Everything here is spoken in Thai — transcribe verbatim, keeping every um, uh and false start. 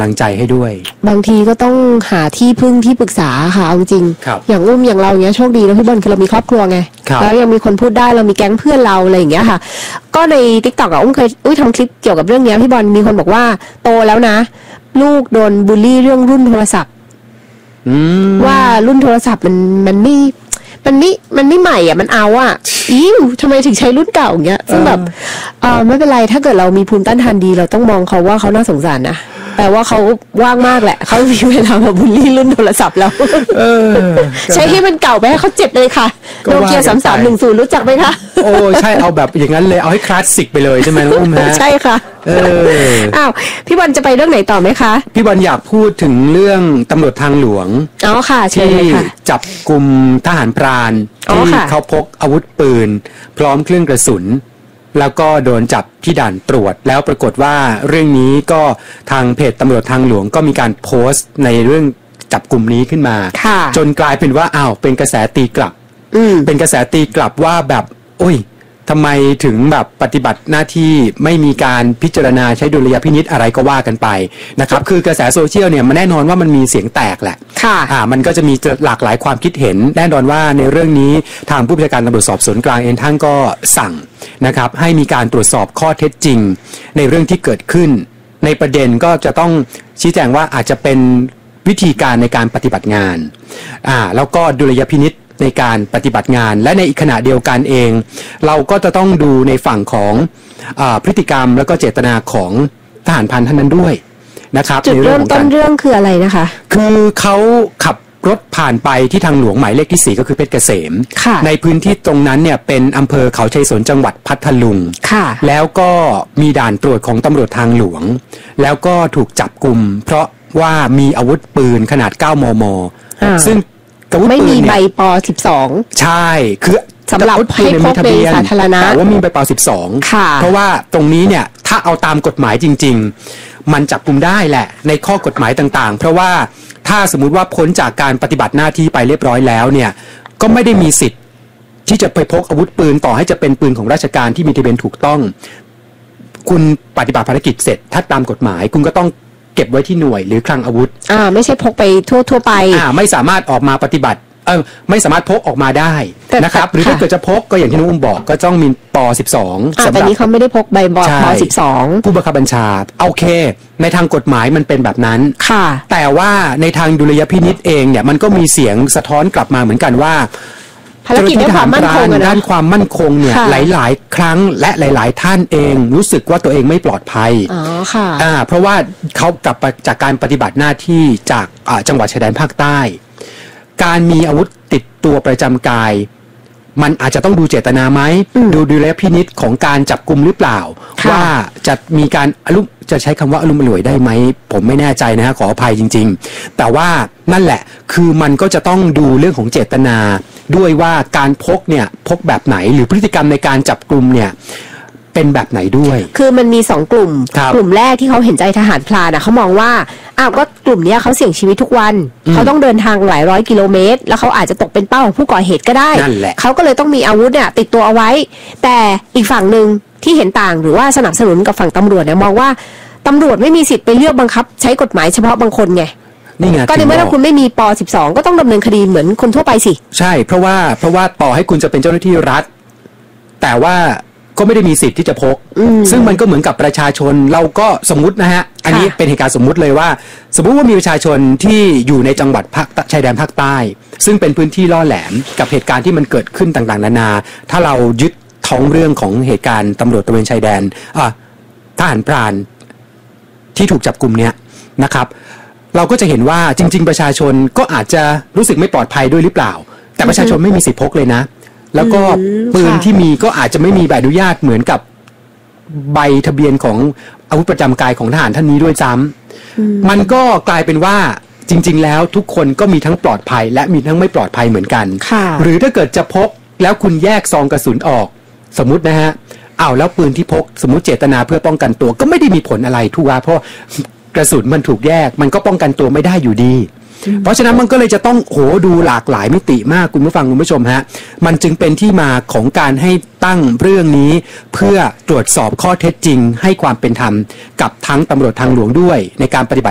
กำลังใจให้ด้วยบางทีก็ต้องหาที่พึ่งที่ปรึกษาค่ะจริงๆอย่างอุ้มอย่างเราเนี้ยโชคดีนะพี่บอลคือเรามีครอบครัวไงแล้วยังมีคนพูดได้เรามีแก๊งเพื่อนเราอะไรอย่างเงี้ยค่ะก็ใน ติ๊กต็อก อ่ะอุ้มเคยอุ้ยทำคลิปเกี่ยวกับเรื่องนี้พี่บอลมีคนบอกว่าโตแล้วนะลูกโดนบูลลี่เรื่องรุ่นโทรศัพท์ว่ารุ่นโทรศัพท์มันมันไม่มันไม่มันไม่ใหม่อ่ะมันเอาอ่ะอิ้วทำไมถึงใช้รุ่นเก่าอย่างเงี้ยซึ่งแบบเออไม่เป็นไรถ้าเกิดเรามีภูมิต้านทานดีเราต้องมองเขาว่าเขาน่าสงสารนะแปลว่าเขาว่างมากแหละเขามีเวลามาบูลลี่รุ่นโทรศัพท์แล้วใช้ให้มันเก่าไปให้เขาเจ็บเลยค่ะโนเกียสามสามหนึ่งศูนย์รู้จักไหมคะโอ้ใช่เอาแบบอย่างนั้นเลยเอาให้คลาสสิกไปเลยใช่ไหมน้องอุ้มฮะใช่ค่ะเอออ้าวพี่บอลจะไปเรื่องไหนต่อไหมคะพี่บอลอยากพูดถึงเรื่องตำรวจทางหลวงอ๋อค่ะใช่ค่ะจับกลุ่มทหารพรานที่เขาพกอาวุธปืนพร้อมเครื่องกระสุนแล้วก็โดนจับที่ด่านตรวจแล้วปรากฏว่าเรื่องนี้ก็ทางเพจตำรวจทางหลวงก็มีการโพสต์ในเรื่องจับกลุ่มนี้ขึ้นมาจนกลายเป็นว่าอ้าวเป็นกระแสตีกลับเป็นกระแสตีกลับว่าแบบโอ้ยทำไมถึงแบบปฏิบัติหน้าที่ไม่มีการพิจารณาใช้ดุลยพินิจอะไรก็ว่ากันไปนะครับคือกระแสโซเชียลเนี่ยมันแน่นอนว่ามันมีเสียงแตกแหละค่ะอ่ามันก็จะมีหลากหลายความคิดเห็นแน่นอนว่าในเรื่องนี้ทางผู้บัญชาการตำรวจสอบสวนกลางเองท่านก็สั่งนะครับให้มีการตรวจสอบข้อเท็จจริงในเรื่องที่เกิดขึ้นในประเด็นก็จะต้องชี้แจงว่าอาจจะเป็นวิธีการในการปฏิบัติงานอ่าแล้วก็ดุลยพินิจในการปฏิบัติงานและในอีกขณะเดียวกันเองเราก็จะต้องดูในฝั่งของอ่าพฤติกรรมแล้วก็เจตนาของทหารพรานท่านนั้นด้วยนะครับจุดเริ่มต้นเรื่องคืออะไรนะคะคือเขาขับรถผ่านไปที่ทางหลวงหมายเลขที่สี่ก็คือเพชรเกษมในพื้นที่ตรงนั้นเนี่ยเป็นอำเภอเขาชัยสนจังหวัดพัทลุงแล้วก็มีด่านตรวจของตำรวจทางหลวงแล้วก็ถูกจับกุมเพราะว่ามีอาวุธปืนขนาดเก้ามมซึ่งไม่มีใบป สิบสองใช่คือสำหรับให้พกในสาธารณะแต่ว่ามีใบป สิบสองเพราะว่าตรงนี้เนี่ยถ้าเอาตามกฎหมายจริงๆมันจับกุมได้แหละในข้อกฎหมายต่างๆเพราะว่าถ้าสมมุติว่าพ้นจากการปฏิบัติหน้าที่ไปเรียบร้อยแล้วเนี่ยก็ไม่ได้มีสิทธิ์ที่จะไปพกอาวุธปืนต่อให้จะเป็นปืนของราชการที่มีทะเบียนถูกต้องคุณปฏิบัติภารกิจเสร็จถ้าตามกฎหมายคุณก็ต้องเก็บไว้ที่หน่วยหรือคลังอาวุธอ่าไม่ใช่พกไปทั่วทั่วไปอ่าไม่สามารถออกมาปฏิบัติเออไม่สามารถพกออกมาได้นะครับหรือถ้าเกิดจะพกก็อย่างที่น้องอุ้มบอกก็ต้องมีป สิบสองสำหรับแต่นี้เขาไม่ได้พกใบป สิบสองผู้บังคับบัญชาโอเคในทางกฎหมายมันเป็นแบบนั้นค่ะแต่ว่าในทางดุลยพินิจเองเนี่ยมันก็มีเสียงสะท้อนกลับมาเหมือนกันว่าภารกิจด้านความมั่นคงด้านความมั่นคงเนี่ยหลายๆครั้งและหลายๆท่านเองรู้สึกว่าตัวเองไม่ปลอดภัยอ๋อค่ะอ่าเพราะว่าเขากลับจากการปฏิบัติหน้าที่จากจังหวัดชายแดนภาคใต้การมีอาวุธติดตัวประจำกายมันอาจจะต้องดูเจตนาไหมดูดุลยพินิจของการจับกุมหรือเปล่าว่าจะมีการอารมณ์จะใช้คำว่าอารมณ์อร่วยได้ไหมผมไม่แน่ใจนะฮะขออภัยจริงๆแต่ว่านั่นแหละคือมันก็จะต้องดูเรื่องของเจตนาด้วยว่าการพกเนี่ยพกแบบไหนหรือพฤติกรรมในการจับกุมเนี่ยเป็นแบบไหนด้วยคือมันมีสองกลุ่มกลุ่มแรกที่เขาเห็นใจทหารพรานนะเขามองว่าอ้าวก็กลุ่มนี้เขาเสี่ยงชีวิตทุกวันเขาต้องเดินทางหลายร้อยกิโลเมตรแล้วเขาอาจจะตกเป็นเป้าของผู้ก่อเหตุก็ได้เขาก็เลยต้องมีอาวุธเนี่ยติดตัวเอาไว้แต่อีกฝั่งหนึ่งที่เห็นต่างหรือว่าสนับสนุนกับฝั่งตำรวจเนี่ยมองว่าตำรวจไม่มีสิทธิ์ไปเลือกบังคับใช้กฎหมายเฉพาะบางคนไงก็ในเมื่อถ้าคุณไม่มีป สิบสองก็ต้องดำเนินคดีเหมือนคนทั่วไปสิใช่เพราะว่าเพราะว่าต่อให้คุณจะเป็นเจ้าหน้าที่รัฐแต่ว่าก็ไม่ได้มีสิทธิ์ที่จะพกซึ่งมันก็เหมือนกับประชาชนเราก็สมมุตินะฮะอันนี้เป็นเหตุการณ์สมมุติเลยว่าสมมุติว่ามีประชาชนที่อยู่ในจังหวัดภาคชายแดนภาคใต้ซึ่งเป็นพื้นที่ล่อแหลมกับเหตุการณ์ที่มันเกิดขึ้นต่างๆนานาถ้าเรายึดท้องเรื่องของเหตุการณ์ตำรวจตระเวนชายแดนอ่ะทหารพรานที่ถูกจับกุมเนี้ยนะครับเราก็จะเห็นว่าจริงๆประชาชนก็อาจจะรู้สึกไม่ปลอดภัยด้วยหรือเปล่าแต่ประชาชนไม่มีสิทธิพกเลยนะแล้วก็ปืนที่มีก็อาจจะไม่มีใบอนุญาตเหมือนกับใบทะเบียนของอาวุธประจำกายของทหารท่านนี้ด้วยซ้ำมันก็กลายเป็นว่าจริงๆแล้วทุกคนก็มีทั้งปลอดภัยและมีทั้งไม่ปลอดภัยเหมือนกันหรือถ้าเกิดจะพกแล้วคุณแยกซองกระสุนออกสมมุตินะฮะอ้าวแล้วปืนที่พกสมมุติเจตนาเพื่อป้องกันตัวก็ไม่ได้มีผลอะไรทุกว่าเพราะกระสุนมันถูกแยกมันก็ป้องกันตัวไม่ได้อยู่ดีเพราะฉะนั้นมันก็เลยจะต้องโหดูหลากหลายมิติมากคุณผู้ฟังคุณผู้ชมฮะมันจึงเป็นที่มาของการให้ตั้งเรื่องนี้เพื่อตรวจสอบข้อเท็จจริงให้ความเป็นธรรมกับทั้งตำรวจทางหลวงด้วยในการปฏิบัติ